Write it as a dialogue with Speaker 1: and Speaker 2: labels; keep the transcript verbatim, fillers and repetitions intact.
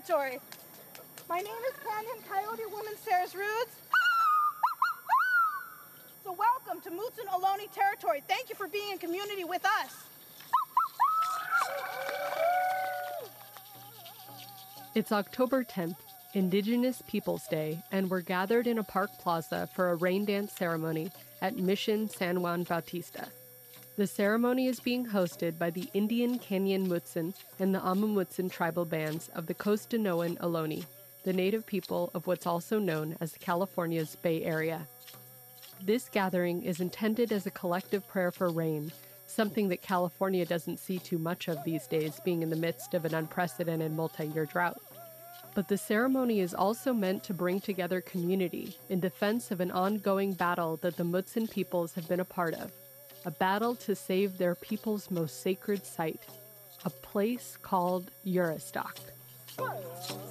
Speaker 1: Territory. My name is Canyon Coyote Woman Sarah's Roods. So welcome to Mutsun Ohlone Territory. Thank you for being in community with us.
Speaker 2: It's October tenth, Indigenous Peoples Day, and we're gathered in a park plaza for a rain dance ceremony at Mission San Juan Bautista. The ceremony is being hosted by the Indian Canyon Mutsun and the Amah Mutsun tribal bands of the Costanoan Ohlone, the native people of what's also known as California's Bay Area. This gathering is intended as a collective prayer for rain, something that California doesn't see too much of these days, being in the midst of an unprecedented multi-year drought. But the ceremony is also meant to bring together community in defense of an ongoing battle that the Mutsun peoples have been a part of, a battle to save their people's most sacred site, a place called Urostock.